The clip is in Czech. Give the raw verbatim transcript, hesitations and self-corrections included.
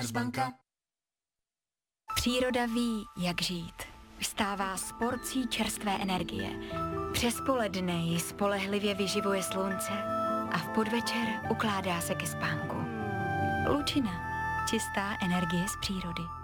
Postbanka. Příroda ví, jak žít. Vstává s porcí čerstvé energie. Přes poledne ji spolehlivě vyživuje slunce a v podvečer ukládá se ke spánku. Lučina. Čistá energie z přírody.